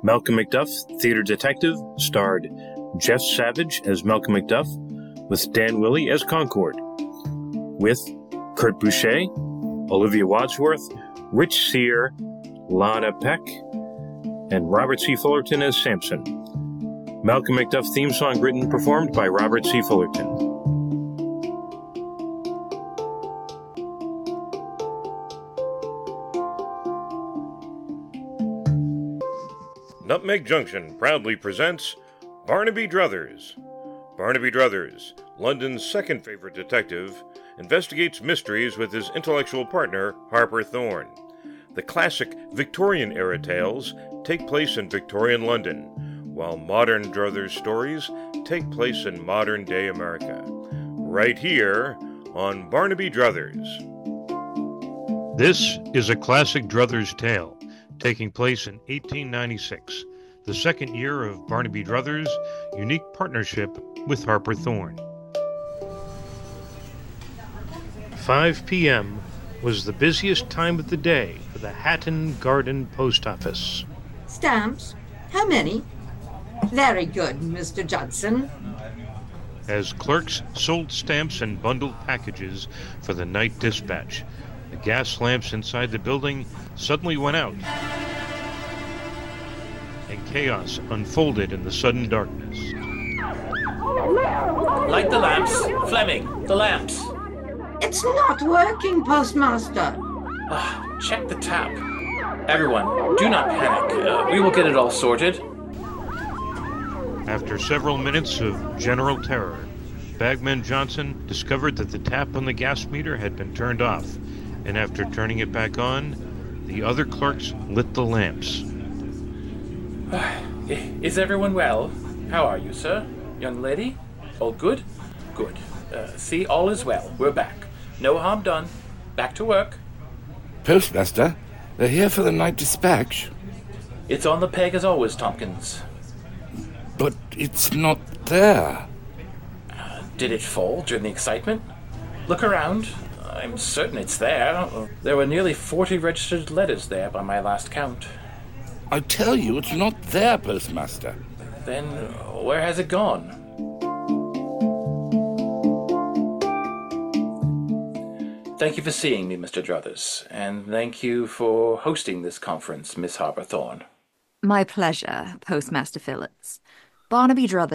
Malcolm McDuff, Theater Detective, starred Jeff Savage as Malcolm McDuff, with Dan Willey as Concord, with Kurt Boucher, Olivia Wadsworth, Rich Sear, Lana Peck, and Robert C. Fullerton as Samson. Malcolm McDuff theme song written and performed by Robert C. Fullerton. Nutmeg Junction proudly presents Barnaby Druthers. Barnaby Druthers, London's second favorite detective, investigates mysteries with his intellectual partner, Harper Thorne. The classic Victorian-era tales take place in Victorian London, while modern Druthers stories take place in modern-day America. Right here on Barnaby Druthers. This is a classic Druthers tale, taking place in 1896, the second year of Barnaby Druthers' unique partnership with Harper Thorne. 5 p.m. was the busiest time of the day for the Hatton Garden Post Office. Stamps? How many? Very good, Mr. Judson. As clerks sold stamps and bundled packages for the night dispatch, the gas lamps inside the building suddenly went out, and chaos unfolded in the sudden darkness. Light the lamps. Fleming, the lamps. It's not working, Postmaster. Check the tap. Everyone, do not panic. We will get it all sorted. After several minutes of general terror, Bagman Johnson discovered that the tap on the gas meter had been turned off, and after turning it back on, the other clerks lit the lamps. Is everyone well? How are you, sir? Young lady? All good? Good. See, all is well. We're back. No harm done. Back to work. Postmaster, they're here for the night dispatch. It's on the peg as always, Tompkins. But it's not there. Did it fall during the excitement? Look around. I'm certain it's there. There were nearly 40 registered letters there by my last count. I tell you, it's not there, Postmaster. Then where has it gone? Thank you for seeing me, Mr. Druthers, and thank you for hosting this conference, Miss Harper Thorne. My pleasure, Postmaster Phillips. Barnaby Druthers